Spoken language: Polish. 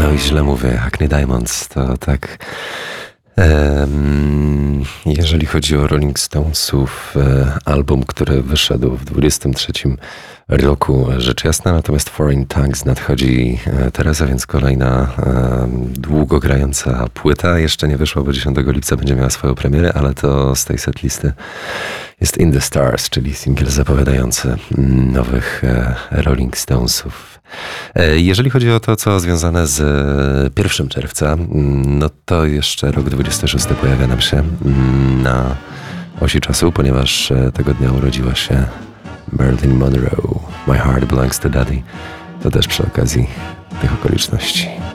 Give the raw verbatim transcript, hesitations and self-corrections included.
No i źle mówię, Hackney Diamonds to tak... Um, jeżeli chodzi o Rolling Stonesów, e, album, który wyszedł w dwudziestym trzecim roku, rzecz jasna, natomiast Foreign Tongues nadchodzi e, teraz, a więc kolejna e, długo grająca płyta. Jeszcze nie wyszła, bo dziesiątego lipca będzie miała swoją premierę, ale to z tej setlisty jest In the Stars, czyli singiel zapowiadający nowych e, Rolling Stonesów. Jeżeli chodzi o to, co związane z pierwszym czerwca, no to jeszcze rok dwudziesty szósty pojawia nam się na osi czasu, ponieważ tego dnia urodziła się Marilyn Monroe. My Heart Belongs to Daddy. To też przy okazji tych okoliczności.